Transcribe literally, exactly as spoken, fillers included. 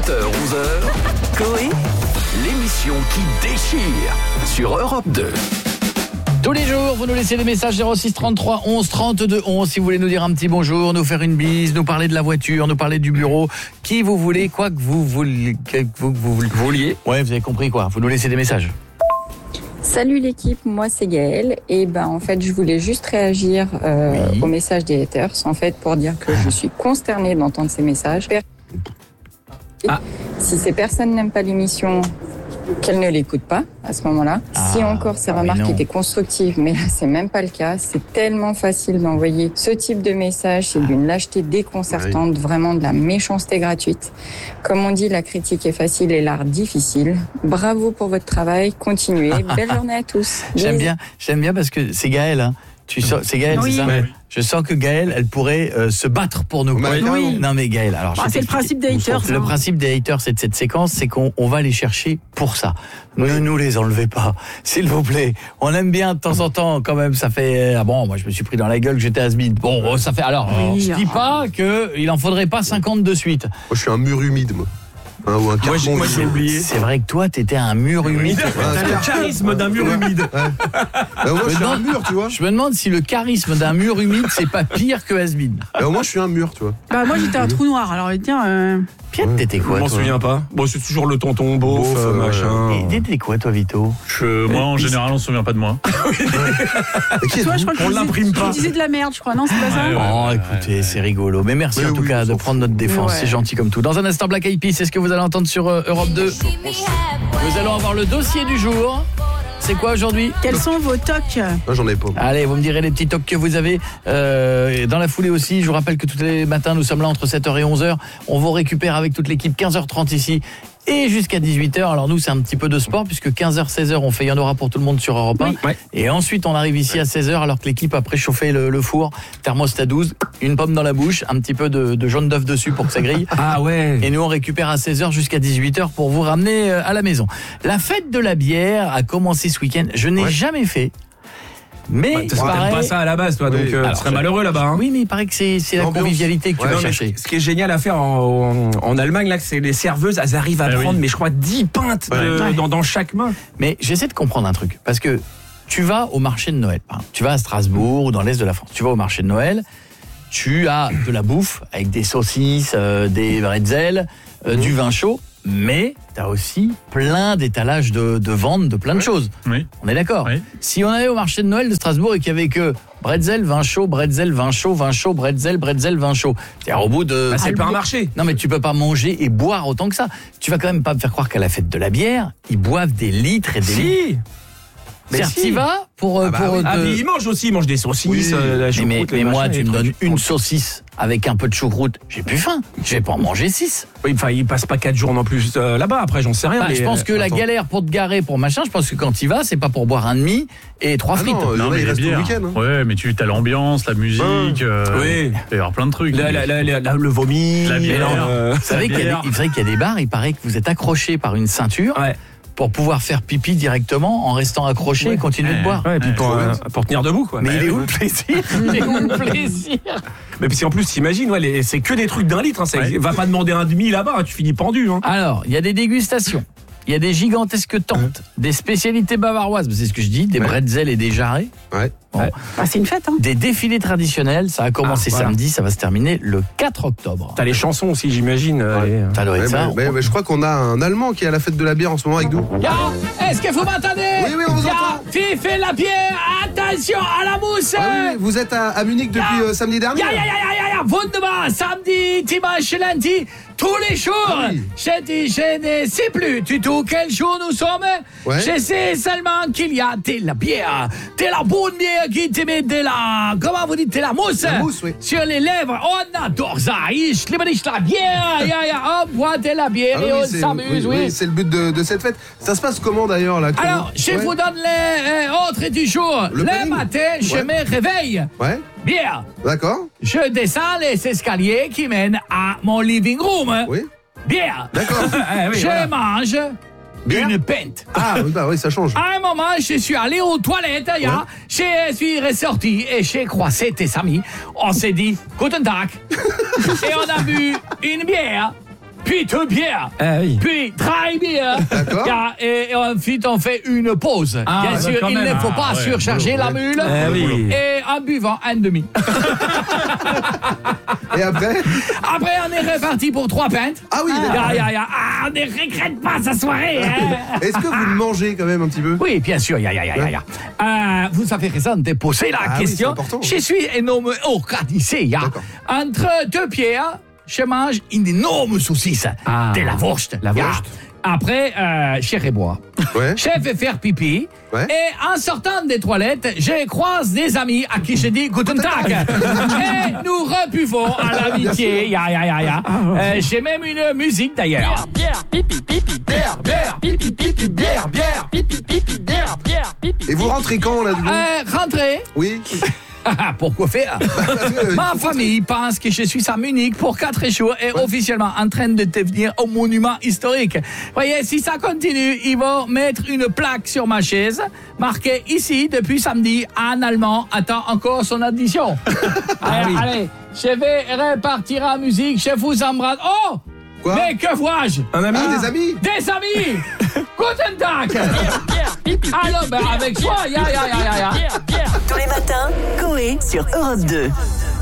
sept heures onze heures, Coé, l'émission qui déchire sur Europe deux. Tous les jours, vous nous laissez des messages zéro six trente-trois onze trente-deux onze si vous voulez nous dire un petit bonjour, nous faire une bise, nous parler de la voiture, nous parler du bureau, qui vous voulez, quoi que vous vouliez. Que vous, vous, vous vouliez. Ouais, vous avez compris quoi, vous nous laissez des messages. Salut l'équipe, moi c'est Gaëlle et ben en fait je voulais juste réagir euh, oui. au message des haters en fait pour dire que je suis consternée d'entendre ces messages. Ah. Si ces personnes n'aiment pas l'émission, qu'elles ne l'écoutent pas à ce moment-là. Ah, si encore ces remarques étaient constructives, mais là c'est même pas le cas, c'est tellement facile d'envoyer ce type de message, c'est d'une lâcheté déconcertante, oui. vraiment de la méchanceté gratuite. Comme on dit, la critique est facile et l'art difficile. Bravo pour votre travail, continuez, belle journée à tous. J'aime bien, j'aime bien parce que c'est Gaëlle, hein. Tu sens, c'est Gaëlle, oui. c'est ça ouais. Je sens que Gaëlle, elle pourrait euh, se battre pour nous. Oui. Oui. Non mais Gaëlle, alors bah, c'est le principe des haters. Le hein. principe des haters, c'est de cette séquence, c'est qu'on on va les chercher pour ça. Oui. Ne nous les enlevez pas, s'il vous plaît. On aime bien de temps en temps, quand même. Ça fait ah bon, moi je me suis pris dans la gueule que j'étais has-been. Bon, ça fait alors. Oui. Je dis pas que il en faudrait pas cinquante de suite. Moi, je suis un mur humide, moi. Hein, ou un moi, j'ai, moi j'ai oublié. C'est vrai que toi, t'étais un mur humide. T'as le charisme d'un mur humide. Ouais. Bah, moi, je suis un mur, tu vois. Je me demande si le charisme d'un mur humide, c'est pas pire que has-been. Bah, moi, je suis un mur, tu vois. Bah, moi, j'étais un trou noir. Alors, tiens. Euh... Pierre, t'étais quoi? Je m'en souviens pas. Bon, c'est toujours le tonton beauf, euh, machin. Et t'étais quoi, toi, Vito? Je, Moi, en général, on se souvient pas de moi. Toi, je crois que on l'imprime pas. Tu disais de la merde, je crois. Non, c'est pas ça. Ouais, ouais, oh, écoutez, ouais, c'est rigolo. Mais merci mais en tout oui, cas de prendre notre défense. Ouais. C'est gentil comme tout. Dans un instant, Black Eyed Peas, c'est ce que vous allez entendre sur euh, Europe deux. Nous allons avoir le dossier du jour. C'est quoi aujourd'hui? Quels sont vos tocs? Moi, j'en ai pas. Allez, vous me direz les petits tocs que vous avez. Euh, dans la foulée aussi, je vous rappelle que tous les matins, nous sommes là entre sept heures et onze heures. On vous récupère avec toute l'équipe quinze heures trente ici. Et jusqu'à dix-huit heures, alors nous c'est un petit peu de sport puisque quinze heures seize heures on fait Il y en aura pour tout le monde sur Europe un. Oui. Ouais. Et ensuite on arrive ici à seize heures alors que l'équipe a préchauffé le, le four, thermostat douze, une pomme dans la bouche, un petit peu de, de jaune d'œuf dessus pour que ça grille. Ah ouais. Et nous on récupère à seize heures jusqu'à dix-huit heures pour vous ramener à la maison. La fête de la bière a commencé ce week-end, je n'ai ouais. jamais fait. Mais bah, t'aimes paraît... pas ça à la base toi, oui. donc euh, alors, tu serais malheureux là-bas hein. Oui mais il paraît que c'est, c'est la convivialité que ouais, tu vas chercher. Ce qui est génial à faire en, en, en Allemagne là, c'est les serveuses, elles arrivent à bah, prendre oui. mais je crois dix pintes ouais. de, ouais. Dans, dans chaque main. Mais j'essaie de comprendre un truc, parce que tu vas au marché de Noël, hein. Tu vas à Strasbourg ou dans l'est de la France, tu vas au marché de Noël, tu as de la bouffe avec des saucisses, euh, des bretzels, euh, mmh. du vin chaud, mais tu as aussi plein d'étalages de, de vente de plein de oui. choses. Oui. On est d'accord. Oui. Si on allait au marché de Noël de Strasbourg et qu'il n'y avait que bretzel, vin chaud, bretzel, vin chaud, vin chaud, bretzel, bretzel, vin chaud. C'est-à-dire au bout de... Bah, c'est pas un marché. Non mais tu peux pas manger et boire autant que ça. Tu vas quand même pas me faire croire qu'à la fête de la bière, ils boivent des litres et des si. litres. Mais si. Tu vas pour... Ah bah pour oui. de... Ah mais ils mangent aussi, ils mangent des saucisses, oui. euh, la choucroute. Mais, mais, mais machin, moi, tu me donnes une trucs. saucisse avec un peu de choucroute, j'ai plus faim. Je vais pas en manger six. Oui, enfin, ils passent pas quatre jours non plus euh, là-bas, après, j'en sais rien. Bah, mais je pense que euh, la attends. galère pour te garer, pour machin, je pense que quand tu vas, c'est pas pour boire un demi et trois ah frites. Non, non mais il reste le week-end. Hein. Ouais, mais tu as l'ambiance, la musique, ah. euh, oui. il va y avoir plein de trucs. La, la, la, la, la, le vomi, la bière. Euh, vous savez qu'il y a des, il faudrait qu'il y a des bars, il paraît que vous êtes accroché par une ceinture. Ouais. Pour pouvoir faire pipi directement en restant accroché ouais. et continuer ouais. de boire. Ouais, et puis pour, euh, pour tenir debout, quoi. Mais bah, il est ouais. où le plaisir? Il est où le plaisir? Mais puis en plus, t'imagines, ouais, les, c'est que des trucs d'un litre. Hein, ça, ouais. Va pas demander un demi là-bas, hein, tu finis pendu. Hein. Alors, il y a des dégustations. Il y a des gigantesques tentes, mmh. des spécialités bavaroises, c'est ce que je dis, des ouais. bretzels et des jarrets. Ouais. Bon. Ouais. Ah, c'est une fête, hein. Des défilés traditionnels, ça a commencé ah, voilà. samedi, ça va se terminer le quatre octobre. T'as les chansons aussi, j'imagine. Ouais. Les... Ça doit être ouais, ça. Mais, mais, mais je crois qu'on a un Allemand qui est à la fête de la bière en ce moment avec nous. Ya, est-ce que vous m'entendez? Oui, oui, on vous ya, entend. Fifi la bière, attention à la mousse. Ah, oui, oui. Vous êtes à, à Munich depuis euh, samedi dernier. Ya, ya, ya, ya, ya, wunderbar, samedi, dimanche, lundi, tous les jours. Ah, oui. Je dis, je ne sais plus du tout quel jour nous sommes. Ouais. Je sais seulement qu'il y a de la bière, de la bonne bière qui te met de la, comment vous dites, de la mousse, la mousse oui. sur les lèvres. On adore ça. Ich liebe nicht la bière. Ya, ya, on boit de la bière ah, et oui, on s'amuse. Oui, oui. oui, c'est le but de, de cette fête. Ça se passe comment d'ailleurs là? Comment... Alors, je ouais. vous donne les euh, autres du jour. Le, le matin, je ouais. me réveille. Ouais. Bière. D'accord. Je descends les escaliers qui mènent à mon living room. Oui. Bière. D'accord. ah, oui, je voilà. mange Bière. Une pinte. Ah oui, bah oui, ça change. À un moment, je suis allé aux toilettes, ouais. ya, je suis ressorti et j'ai croisé tes amis. On s'est dit, Guten Tag. Et on a bu une bière. Bitte bien. Ah oui. Puis très bien. D'accord. Ja, et, et ensuite on fait une pause. Ah, bien bah, sûr, quand il même. ne faut pas Ah, ouais, surcharger boulot, la ouais. mule. Ah oui. Et en buvant un demi. Et après Après, on est reparti pour trois pintes. Ah oui, d'accord. Ya, ya, ya. Ah, on ne regrette pas sa soirée. Hein. Est-ce que vous le mangez quand même un petit peu? Oui, bien sûr, ya, ya, ya, ya, ya. Euh, vous avez raison de poser la Ah oui, question. c'est important. Je suis énorme organisé. Ya. D'accord. Entre deux pieds, hein, je mange une énorme saucisse. Ah. De la Wurst. La Ya. Wurst. Après, euh, je bois. Ouais. Je vais faire pipi. Ouais. Et en sortant des toilettes, je croise des amis à qui je dis Guten Tag. Et nous rebuvons à l'amitié. Ya, ya, ya, ya. Euh, J'ai même une musique d'ailleurs. Bière, pipi, pipi, bière, bière, pipi, pipi, bière, bière, pipi, pipi, bière, bière, pipi. Et vous rentrez quand là du coup? Euh, rentrez. Oui. Pourquoi faire? Parce que, euh, Ma famille pense que je suis à Munich pour quatre jours et officiellement en train de devenir un monument historique. Voyez, si ça continue, ils vont mettre une plaque sur ma chaise, marquée ici depuis samedi en allemand, attend encore son addition. allez, oui. allez, je vais repartir en musique, je vous embrasse. Oh! Quoi? Mais que vois-je? Un ami. Ah, des amis? Des amis! Guten Tag! Bière, pipi, Alors, ben, avec soi, ya, ya, ya, ya, ya. bière, bière. Tous les matins, Coé sur Europe deux.